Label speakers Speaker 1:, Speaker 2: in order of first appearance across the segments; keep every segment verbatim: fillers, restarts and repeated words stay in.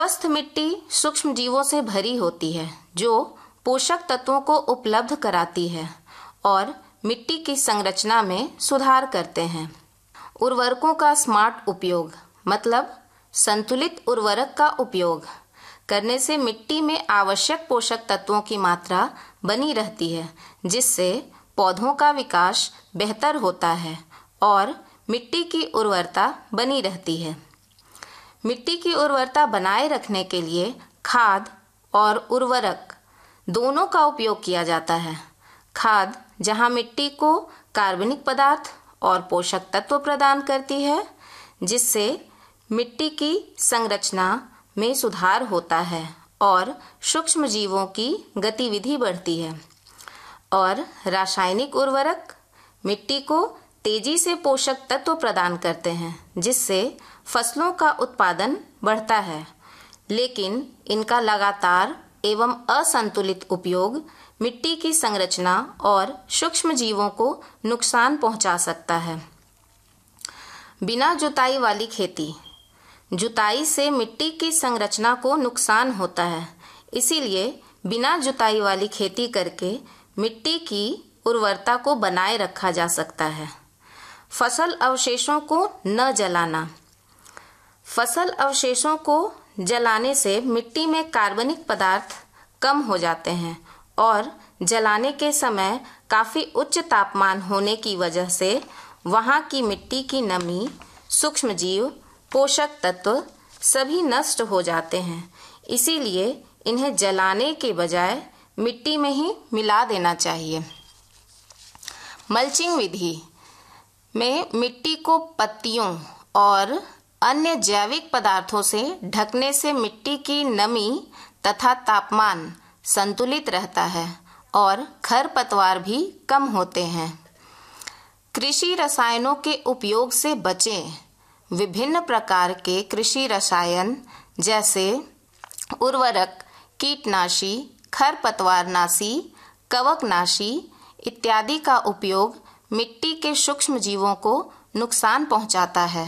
Speaker 1: स्वस्थ मिट्टी सूक्ष्म जीवों से भरी होती है जो पोषक तत्वों को उपलब्ध कराती है और मिट्टी की संरचना में सुधार करते हैं। उर्वरकों का स्मार्ट उपयोग मतलब संतुलित उर्वरक का उपयोग करने से मिट्टी में आवश्यक पोषक तत्वों की मात्रा बनी रहती है, जिससे पौधों का विकास बेहतर होता है और मिट्टी की उर्वरता बनी रहती है। मिट्टी की उर्वरता बनाए रखने के लिए खाद और उर्वरक दोनों का उपयोग किया जाता है। खाद जहां मिट्टी को कार्बनिक पदार्थ और पोषक तत्व प्रदान करती है, जिससे मिट्टी की संरचना में सुधार होता है और सूक्ष्म जीवों की गतिविधि बढ़ती है। और रासायनिक उर्वरक मिट्टी को तेजी से पोषक तत्व प्रदान करते हैं, जिससे फसलों का उत्पादन बढ़ता है, लेकिन इनका लगातार एवं असंतुलित उपयोग मिट्टी की संरचना और सूक्ष्म जीवों को नुकसान पहुंचा सकता है। बिना जुताई वाली खेती। जुताई से मिट्टी की संरचना को नुकसान होता है, इसीलिए बिना जुताई वाली खेती करके मिट्टी की उर्वरता को बनाए रखा जा सकता है। फसल अवशेषों को न जलाना। फसल अवशेषों को जलाने से मिट्टी में कार्बनिक पदार्थ कम हो जाते हैं और जलाने के समय काफी उच्च तापमान होने की वजह से वहां की मिट्टी की नमी, सूक्ष्म जीव, पोषक तत्व सभी नष्ट हो जाते हैं। इसीलिए इन्हें जलाने के बजाय मिट्टी में ही मिला देना चाहिए। मल्चिंग विधि में मिट्टी को पत्तियों और अन्य जैविक पदार्थों से ढकने से मिट्टी की नमी तथा तापमान संतुलित रहता है और खरपतवार भी कम होते हैं। कृषि रसायनों के उपयोग से बचें। विभिन्न प्रकार के कृषि रसायन जैसे उर्वरक, कीटनाशी, खरपतवारनाशी, कवकनाशी इत्यादि का उपयोग मिट्टी के सूक्ष्म जीवों को नुकसान पहुंचाता है।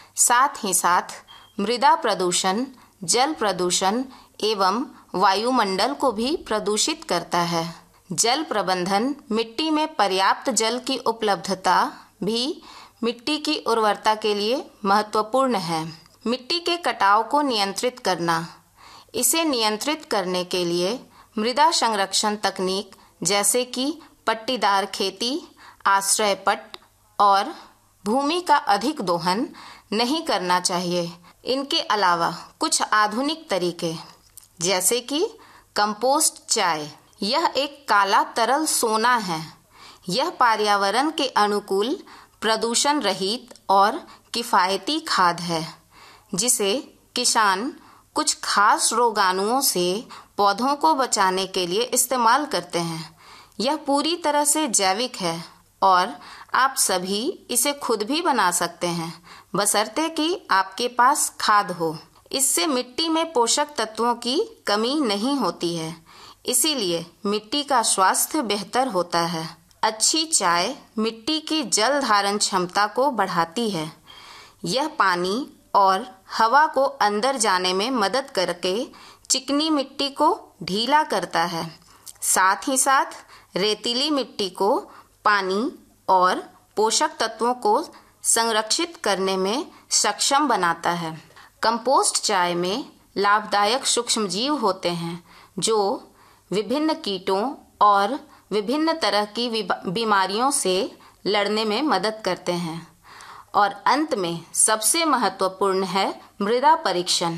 Speaker 1: साथ ही साथ मृदा प्रदूषण, जल प्रदूषण एवं वायुमंडल को भी प्रदूषित करता है। जल प्रबंधन। मिट्टी में पर्याप्त जल की उपलब्धता भी मिट्टी की उर्वरता के लिए महत्वपूर्ण है। मिट्टी के कटाव को नियंत्रित करना। इसे नियंत्रित करने के लिए मृदा संरक्षण तकनीक जैसे कि पट्टीदार खेती, आश्रय पट्ट और भूमि का अधिक दोहन नहीं करना चाहिए। इनके अलावा कुछ आधुनिक तरीके जैसे कि कंपोस्ट चाय, यह एक काला तरल सोना है। यह पर्यावरण के अनुकूल, प्रदूषण रहित और किफायती खाद है, जिसे किसान कुछ खास रोगाणुओं से पौधों को बचाने के लिए इस्तेमाल करते हैं। यह पूरी तरह से जैविक है और आप सभी इसे खुद भी बना सकते हैं, बशर्ते कि आपके पास खाद हो। इससे मिट्टी में पोषक तत्वों की कमी नहीं होती है, इसीलिए मिट्टी का स्वास्थ्य बेहतर होता है। अच्छी चाय मिट्टी की जल धारण क्षमता को बढ़ाती है। यह पानी और हवा को अंदर जाने में मदद करके चिकनी मिट्टी को ढीला करता है। साथ ही साथ रेतीली मिट्टी को पानी और पोषक तत्वों को संरक्षित करने में सक्षम बनाता है। कंपोस्ट चाय में लाभदायक सूक्ष्मजीव होते हैं जो विभिन्न कीटों और विभिन्न तरह की बीमारियों से लड़ने में मदद करते हैं। और अंत में सबसे महत्वपूर्ण है मृदा परीक्षण।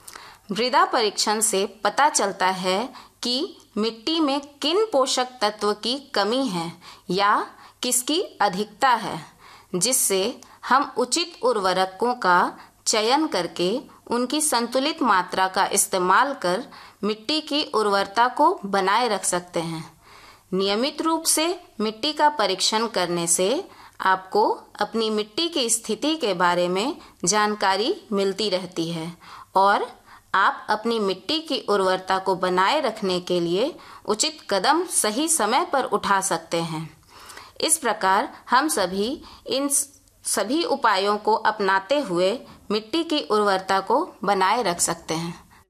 Speaker 1: मृदा परीक्षण से पता चलता है कि मिट्टी में किन पोषक तत्व की कमी है या किसकी अधिकता है, जिससे हम उचित उर्वरकों का चयन करके उनकी संतुलित मात्रा का इस्तेमाल कर मिट्टी की उर्वरता को बनाए रख सकते हैं। नियमित रूप से मिट्टी का परीक्षण करने से आपको अपनी मिट्टी की स्थिति के बारे में जानकारी मिलती रहती है और आप अपनी मिट्टी की उर्वरता को बनाए रखने के लिए उचित कदम सही समय पर उठा सकते हैं। इस प्रकार हम सभी इन सभी उपायों को अपनाते हुए मिट्टी की उर्वरता को बनाए रख सकते हैं।